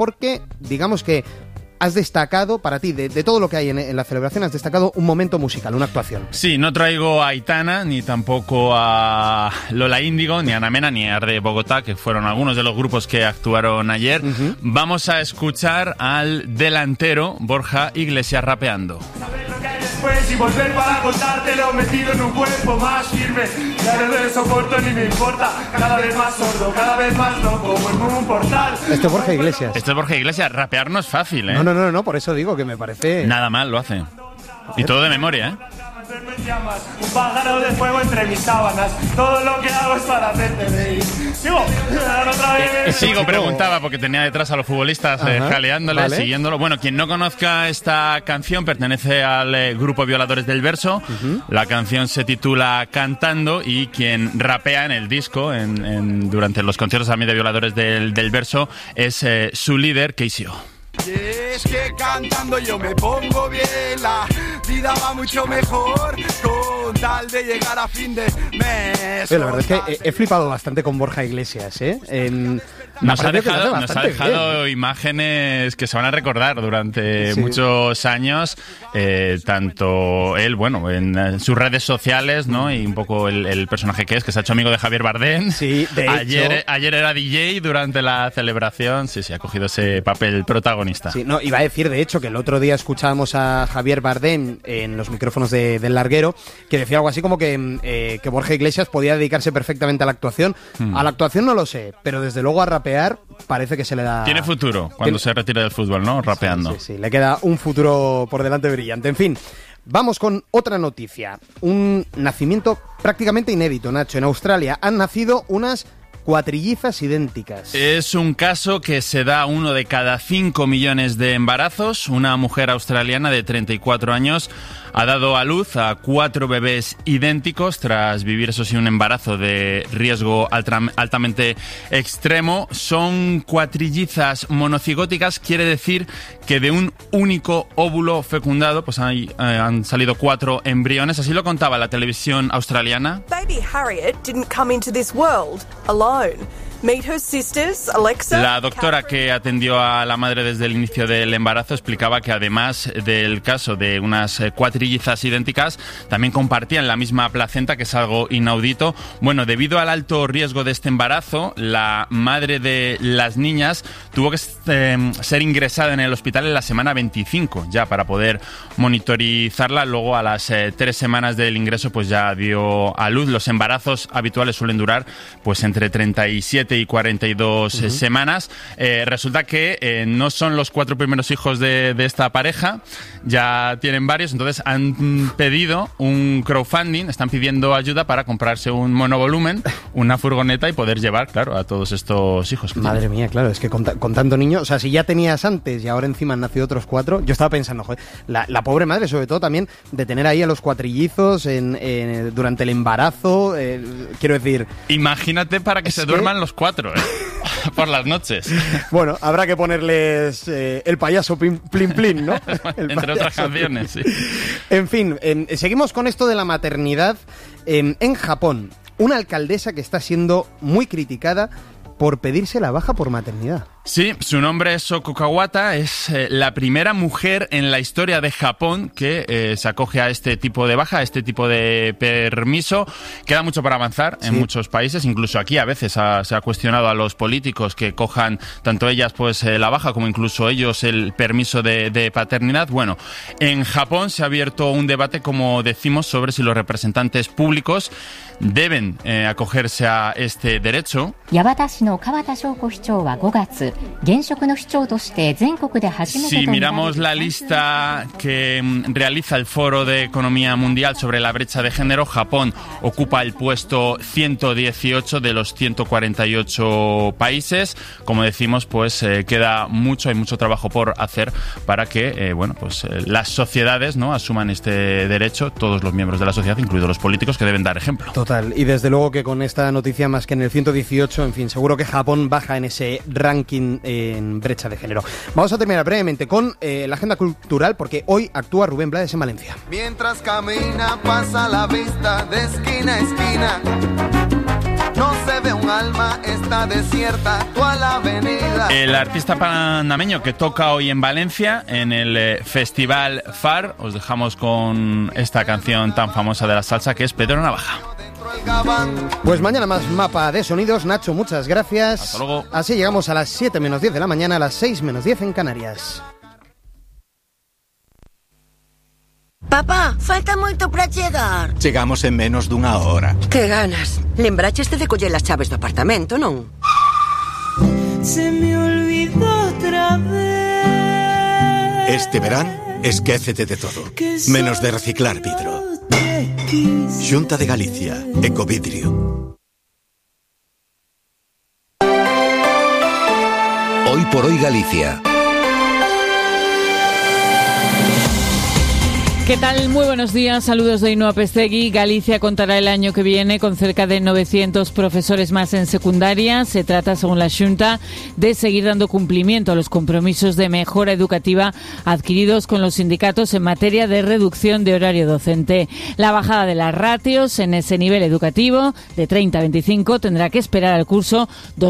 porque digamos que has destacado, para ti, de todo lo que hay en la celebración, has destacado un momento musical, una actuación. Sí, no traigo a Aitana, ni tampoco a Lola Índigo, ni a Ana Mena, ni a Arde Bogotá, que fueron algunos de los grupos que actuaron ayer. Uh-huh. Vamos a escuchar al delantero Borja Iglesias rapeando. Y volver para contártelo, metido en un cuerpo más firme. Ya no le soporto ni me importa. Cada vez más sordo, cada vez más loco, como en un portal. Este es Borja Iglesias. Este es Borja Iglesias. Rapear no es fácil, ¿eh? No, por eso digo que me parece... Nada mal lo hace. Y todo de memoria, ¿eh? Un pájaro de fuego entre mis sábanas. Todo lo que hago es para hacerte reír. Sigo, preguntaba, porque tenía detrás a los futbolistas jaleándole, vale, siguiéndolo. Bueno, quien no conozca esta canción pertenece al grupo Violadores del Verso. Uh-huh. La canción se titula Cantando, y quien rapea en el disco durante los conciertos también de Violadores del Verso es su líder, KCO. Y es que cantando yo me pongo bien, la vida va mucho mejor con tal de llegar a fin de mes. La verdad es que he flipado bastante con Borja Iglesias, ¿eh? Nos ha dejado imágenes que se van a recordar durante muchos años, tanto él, bueno, en sus redes sociales, ¿no? Y un poco el personaje que se ha hecho amigo de Javier Bardem. Sí, de ayer, hecho. Ayer era DJ durante la celebración, sí, ha cogido ese papel protagonista. Sí, no, iba a decir, de hecho, que el otro día escuchábamos a Javier Bardem en los micrófonos del Larguero, que decía algo así como que Borja Iglesias podía dedicarse perfectamente a la actuación. A la actuación no lo sé, pero desde luego a rapear parece que se le da... Tiene futuro cuando se retire del fútbol, ¿no? Rapeando. Sí, le queda un futuro por delante brillante. En fin, vamos con otra noticia. Un nacimiento prácticamente inédito, Nacho. En Australia han nacido unas cuatrillizas idénticas. Es un caso que se da a 1 de cada 5 millones de embarazos. Una mujer australiana de 34 años ha dado a luz a 4 bebés idénticos tras vivir, eso sí, un embarazo de riesgo altamente extremo. Son cuatrillizas monocigóticas, quiere decir que de un único óvulo fecundado pues han salido 4 embriones. Así lo contaba la televisión australiana. Baby Harriet didn't come into this world alone. Meet her sisters, Alexa. La doctora que atendió a la madre desde el inicio del embarazo explicaba que además del caso de unas cuatrillizas idénticas, también compartían la misma placenta, que es algo inaudito. Bueno, debido al alto riesgo de este embarazo, la madre de las niñas tuvo que ser ingresada en el hospital en la semana 25 ya para poder monitorizarla. Luego, a las 3 semanas del ingreso, pues ya dio a luz. Los embarazos habituales suelen durar pues entre 37 y 42 semanas. Resulta que no son los 4 primeros hijos de esta pareja, ya tienen varios, entonces han pedido un crowdfunding, están pidiendo ayuda para comprarse un monovolumen, una furgoneta y poder llevar, claro, a todos estos hijos. Madre mía, claro, es que con tanto niño, o sea, si ya tenías antes y ahora encima han nacido otros 4, yo estaba pensando, joder, la pobre madre, sobre todo también de tener ahí a los cuatrillizos durante el embarazo, quiero decir... Imagínate para que se duerman los 4, por las noches. Bueno, habrá que ponerles el payaso Plin Plin, ¿no? Entre otras canciones, sí. En fin, seguimos con esto de la maternidad. En Japón, una alcaldesa que está siendo muy criticada por pedirse la baja por maternidad. Sí, su nombre es Soko Kawata, es la primera mujer en la historia de Japón que se acoge a este tipo de baja, a este tipo de permiso. Queda mucho para avanzar en muchos países, incluso aquí a veces se ha cuestionado a los políticos que cojan tanto ellas pues la baja como incluso ellos el permiso de paternidad. Bueno, en Japón se ha abierto un debate, como decimos, sobre si los representantes públicos deben acogerse a este derecho. Si miramos la lista que realiza el Foro de Economía Mundial sobre la brecha de género, Japón ocupa el puesto 118 de los 148 países. Como decimos, pues queda mucho, hay mucho trabajo por hacer para que las sociedades, ¿no?, asuman este derecho, todos los miembros de la sociedad, incluidos los políticos, que deben dar ejemplo. Total, y desde luego que con esta noticia más que en el 118, en fin, seguro que Japón baja en ese ranking en brecha de género. Vamos a terminar brevemente con la agenda cultural, porque hoy actúa Rubén Blades en Valencia. Mientras camina pasa la vista de esquina a esquina, no se ve un un alma está desierta, toda la avenida. El artista panameño que toca hoy en Valencia, en el Festival FAR, os dejamos con esta canción tan famosa de la salsa que es Pedro Navaja. Pues mañana más mapa de sonidos. Nacho, muchas gracias. Hasta luego. Así llegamos a las 7 menos 10 de la mañana, a las 6 menos 10 en Canarias. Papá, falta moito para chegar. Chegamos en menos dunha hora. Que ganas. Lembraches de coller as chaves do apartamento, non? Se me olvidó otra vez. Este verán, esquécete de todo, menos de reciclar vidro. Xunta de Galicia, Ecovidrio. Hoy por hoy Galicia. ¿Qué tal? Muy buenos días, saludos de Ainhoa Pestegui. Galicia contará el año que viene con cerca de 900 profesores más en secundaria. Se trata, según la Xunta, de seguir dando cumplimiento a los compromisos de mejora educativa adquiridos con los sindicatos en materia de reducción de horario docente. La bajada de las ratios en ese nivel educativo, de 30 a 25, tendrá que esperar al curso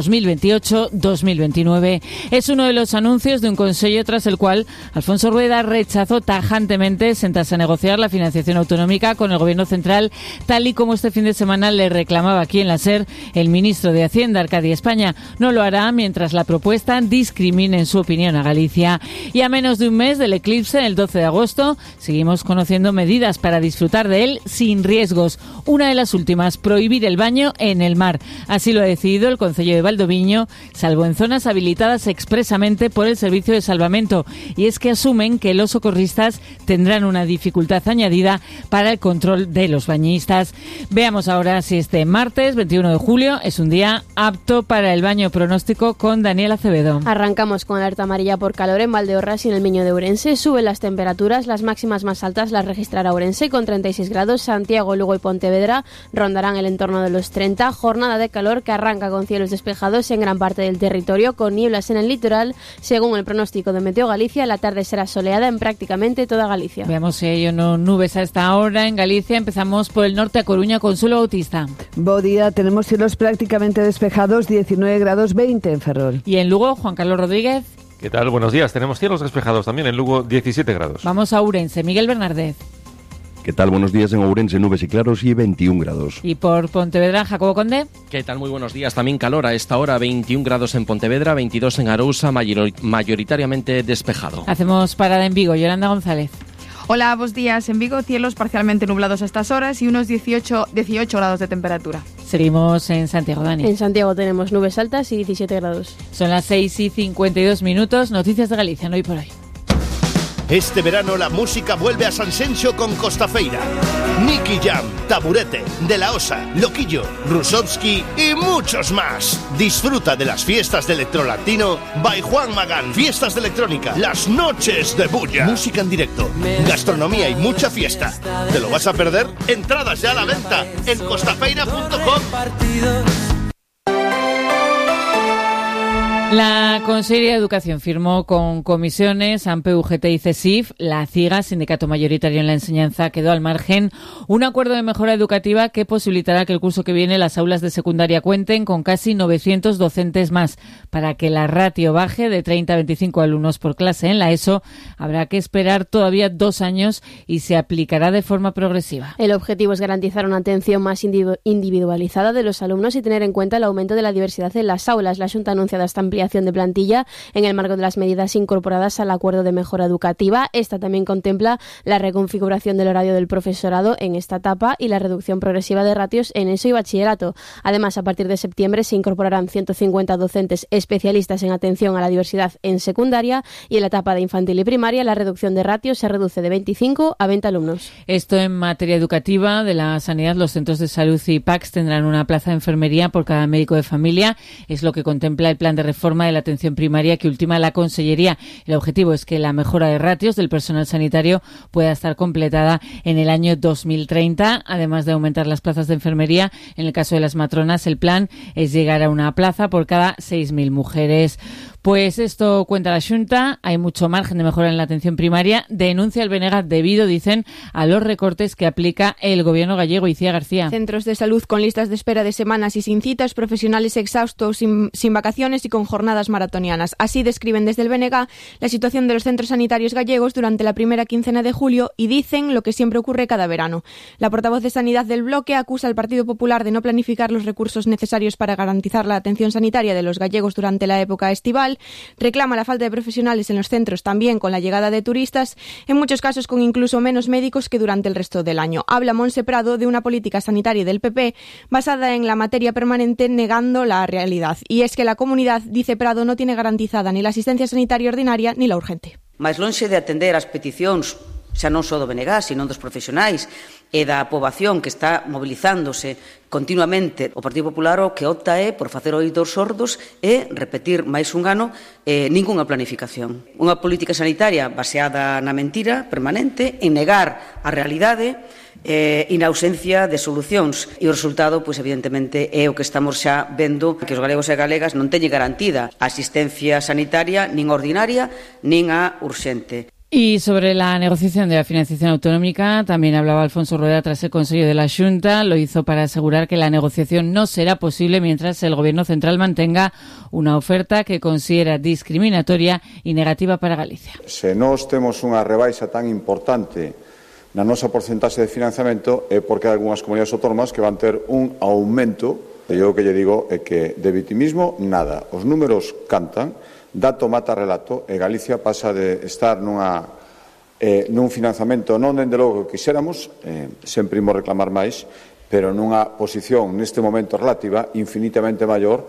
2028-2029. Es uno de los anuncios de un consejo tras el cual Alfonso Rueda rechazó tajantemente sentarse a negociar la financiación autonómica con el Gobierno central, tal y como este fin de semana le reclamaba aquí en la SER el ministro de Hacienda, Arcadio España. No lo hará mientras la propuesta discrimine, en su opinión, a Galicia. Y a menos de un mes del eclipse, el 12 de agosto, seguimos conociendo medidas para disfrutar de él sin riesgos. Una de las últimas, prohibir el baño en el mar. Así lo ha decidido el Concello de Valdoviño, salvo en zonas habilitadas expresamente por el Servicio de Salvamento. Y es que asumen que los socorristas tendrán una dificultad añadida para el control de los bañistas. Veamos ahora si este martes 21 de julio es un día apto para el baño. Pronóstico con Daniel Acevedo. Arrancamos con alerta amarilla por calor en Valdeorras y en el Miño de Ourense. Suben las temperaturas, las máximas más altas las registrará Ourense con 36 grados. Santiago, Lugo y Pontevedra rondarán el entorno de los 30. Jornada de calor que arranca con cielos despejados en gran parte del territorio, con nieblas en el litoral. Según el pronóstico de Meteo Galicia, la tarde será soleada en prácticamente toda Galicia. Veamos si hay o no nubes a esta hora en Galicia. Empezamos por el norte, a Coruña. Consuelo Bautista. Buen día, tenemos cielos prácticamente despejados, 19 grados 20 en Ferrol. Y en Lugo, Juan Carlos Rodríguez. ¿Qué tal? Buenos días. Tenemos cielos despejados también en Lugo, 17 grados. Vamos a Ourense, Miguel Bernardez. ¿Qué tal? Buenos días. En Ourense, nubes y claros y 21 grados. Y por Pontevedra, Jacobo Conde. ¿Qué tal? Muy buenos días. También calor a esta hora, 21 grados en Pontevedra, 22 en Arousa, mayoritariamente despejado. Hacemos parada en Vigo, Yolanda González. Hola, buenos días. En Vigo, cielos parcialmente nublados a estas horas y unos 18 grados de temperatura. Seguimos en Santiago, Dani. En Santiago tenemos nubes altas y 17 grados. Son las 6:52. Noticias de Galicia, no hoy por hoy. Este verano la música vuelve a Sanxenxo con Costafeira. Nicky Jam, Taburete, De La Osa, Loquillo, Rusovsky y muchos más. Disfruta de las fiestas de electrolatino by Juan Magán. Fiestas de electrónica, las noches de bulla. Música en directo, gastronomía y mucha fiesta. ¿Te lo vas a perder? Entradas ya a la venta en costafeira.com. La Consellería de Educación firmó con comisiones, AMPE, UGT y CESIF, la CIGA, sindicato mayoritario en la enseñanza, quedó al margen, un acuerdo de mejora educativa que posibilitará que el curso que viene las aulas de secundaria cuenten con casi 900 docentes más. Para que la ratio baje de 30 a 25 alumnos por clase en la ESO, habrá que esperar todavía 2 años y se aplicará de forma progresiva. El objetivo es garantizar una atención más individualizada de los alumnos y tener en cuenta el aumento de la diversidad en las aulas. La Xunta ha anunciado esta ampliación de plantilla en el marco de las medidas incorporadas al acuerdo de mejora educativa. Esta también contempla la reconfiguración del horario del profesorado en esta etapa y la reducción progresiva de ratios en ESO y bachillerato. Además, a partir de septiembre se incorporarán 150 docentes especialistas en atención a la diversidad en secundaria y en la etapa de infantil y primaria la reducción de ratios se reduce de 25 a 20 alumnos. Esto en materia educativa. De la sanidad, los centros de salud y PACS tendrán una plaza de enfermería por cada médico de familia. Es lo que contempla el plan de reforma de la atención primaria que ultima la Consellería. El objetivo es que la mejora de ratios del personal sanitario pueda estar completada en el año 2030, además de aumentar las plazas de enfermería. En el caso de las matronas, el plan es llegar a una plaza por cada 6.000 mujeres. Pues esto cuenta la Xunta, hay mucho margen de mejora en la atención primaria, denuncia el BNG debido, dicen, a los recortes que aplica el gobierno gallego. Icía García. Centros de salud con listas de espera de semanas y sin citas, profesionales exhaustos, sin vacaciones y con jornadas maratonianas. Así describen desde el BNG la situación de los centros sanitarios gallegos durante la primera quincena de julio y dicen lo que siempre ocurre cada verano. La portavoz de Sanidad del bloque acusa al Partido Popular de no planificar los recursos necesarios para garantizar la atención sanitaria de los gallegos durante la época estival, reclama la falta de profesionales en los centros también con la llegada de turistas, en muchos casos con incluso menos médicos que durante el resto del año. Habla Montse Prado de una política sanitaria del PP basada en la materia permanente negando la realidad. Y es que la comunidad, dice Prado, no tiene garantizada ni la asistencia sanitaria ordinaria ni la urgente. Mais lonxe de atender as peticións xa non só do BNG, sino dos profesionais e da poboación que está mobilizándose continuamente, o Partido Popular o que opta é por facer oídos sordos e repetir máis un ano ningunha planificación. Unha política sanitaria baseada na mentira permanente, en negar a realidade e na ausencia de solucións. E o resultado, pois evidentemente, é o que estamos xa vendo, que os galegos e galegas non teñen garantida a asistencia sanitaria nin ordinaria nin a urxente. Y sobre la negociación de la financiación autonómica, también hablaba Alfonso Rueda tras el Consejo de la Xunta. Lo hizo para asegurar que la negociación no será posible mientras el Gobierno central mantenga una oferta que considera discriminatoria y negativa para Galicia. Se nós temos unha rebaixa tan importante na nosa porcentaxe de financiamento é porque hai algunhas comunidades autónomas que van ter un aumento. E eu o que lle digo é que de vitimismo nada. Os números cantan. Dato mata relato e Galicia pasa de estar nun financiamento non dende logo que quixéramos, sempre imos reclamar máis, pero nunha posición neste momento relativa infinitamente maior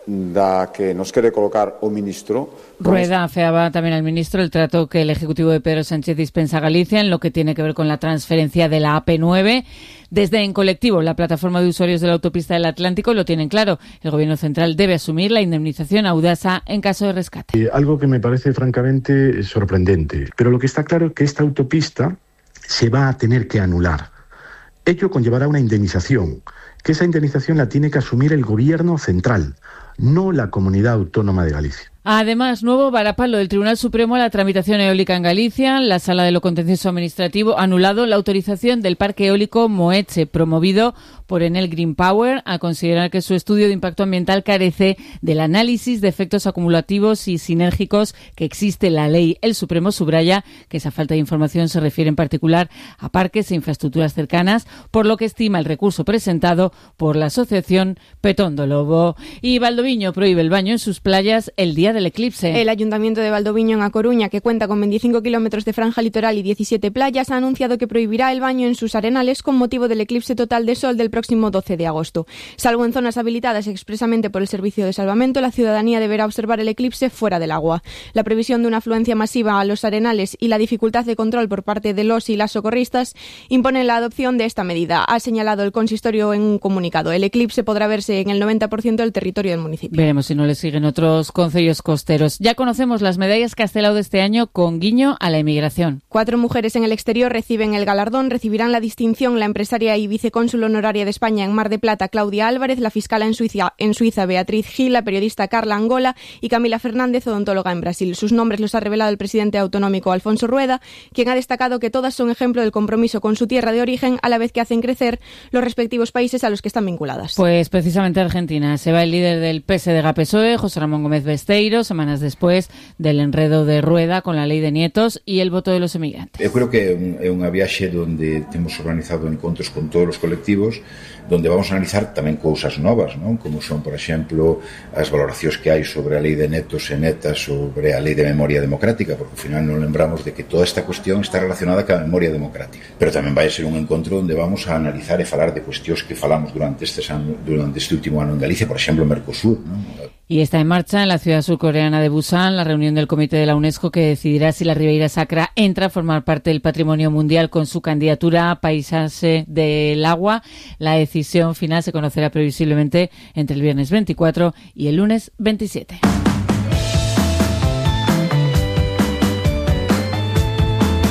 da que nos quere colocar o ministro. Rueda afeaba también al ministro el trato que el Ejecutivo de Pedro Sánchez dispensa a Galicia en lo que tiene que ver con la transferencia de la AP9. Desde En Colectivo, la plataforma de usuarios de la autopista del Atlántico, lo tienen claro. El Gobierno central debe asumir la indemnización a Audasa en caso de rescate. Algo que me parece francamente sorprendente. Pero lo que está claro es que esta autopista se va a tener que anular. Ello conllevará una indemnización, que esa indemnización la tiene que asumir el Gobierno central, no la Comunidad Autónoma de Galicia. Además, nuevo varapalo del Tribunal Supremo a la tramitación eólica en Galicia. La Sala de lo Contencioso Administrativo ha anulado la autorización del parque eólico Moeche, promovido por Enel Green Power, a considerar que su estudio de impacto ambiental carece del análisis de efectos acumulativos y sinérgicos que existe en la ley. El Supremo subraya que esa falta de información se refiere en particular a parques e infraestructuras cercanas, por lo que estima el recurso presentado por la asociación Petón do Lobo. Y Valdoviño prohíbe el baño en sus playas el día del eclipse. El Ayuntamiento de Valdoviño, en A Coruña, que cuenta con 25 kilómetros de franja litoral y 17 playas, ha anunciado que prohibirá el baño en sus arenales con motivo del eclipse total de sol del próximo 12 de agosto. Salvo en zonas habilitadas expresamente por el Servicio de Salvamento, la ciudadanía deberá observar el eclipse fuera del agua. La previsión de una afluencia masiva a los arenales y la dificultad de control por parte de los y las socorristas imponen la adopción de esta medida. Ha señalado el consistorio en un comunicado. El eclipse podrá verse en el 90% del territorio del municipio. Veremos si no le siguen otros concellos costeros. Ya conocemos las medallas Castelao de este año con guiño a la emigración. 4 mujeres en el exterior reciben el galardón. Recibirán la distinción la empresaria y vicecónsul honoraria de España en Mar de Plata, Claudia Álvarez, la fiscal en Suiza, Beatriz Gil, la periodista Carla Angola y Camila Fernández, odontóloga en Brasil. Sus nombres los ha revelado el presidente autonómico Alfonso Rueda, quien ha destacado que todas son ejemplo del compromiso con su tierra de origen, a la vez que hacen crecer los respectivos países a los que están vinculadas. Pues precisamente Argentina. Se va el líder del PSDG-PSOE, José Ramón Gómez Besteiro, semanas después del enredo de Rueda con la lei de nietos y el voto de los emigrantes. Eu creo que é unha viaxe onde temos organizado encontros con todos os colectivos, donde vamos a analizar tamén cousas novas, non? Como son, por exemplo, as valoracións que hai sobre a lei de netos e netas, sobre a lei de memoria democrática, porque ao final non lembramos de que toda esta cuestión está relacionada ca memoria democrática. Pero tamén vai ser un encontro onde vamos a analizar e falar de cuestións que falamos durante este último ano en Galicia, por exemplo, Mercosur, non? Y está en marcha en la ciudad surcoreana de Busan la reunión del Comité de la UNESCO que decidirá si la Ribeira Sacra entra a formar parte del patrimonio mundial con su candidatura a Paisaje del Agua. La decisión final se conocerá previsiblemente entre el viernes 24 y el lunes 27. Y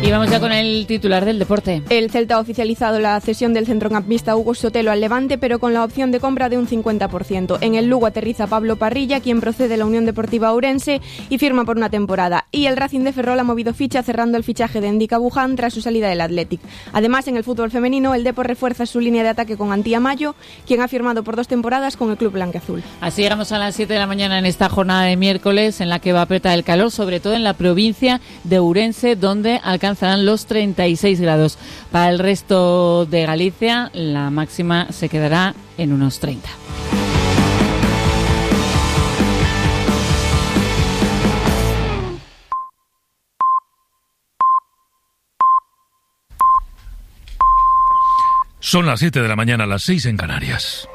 Y vamos ya con el titular del deporte. El Celta ha oficializado la cesión del centrocampista Hugo Sotelo al Levante, pero con la opción de compra de un 50%. En el Lugo aterriza Pablo Parrilla, quien procede de la Unión Deportiva Ourense y firma por una temporada. Y el Racing de Ferrol ha movido ficha cerrando el fichaje de Ndika Buján tras su salida del Athletic. Además, en el fútbol femenino, el Depor refuerza su línea de ataque con Antía Mayo, quien ha firmado por 2 temporadas con el club blanquiazul. Así llegamos a las 7 de la mañana en esta jornada de miércoles, en la que va a apretar el calor, sobre todo en la provincia de Ourense, donde alcanzarán los 36 grados. Para el resto de Galicia, la máxima se quedará en unos 30. Son las 7 de la mañana, las 6 en Canarias.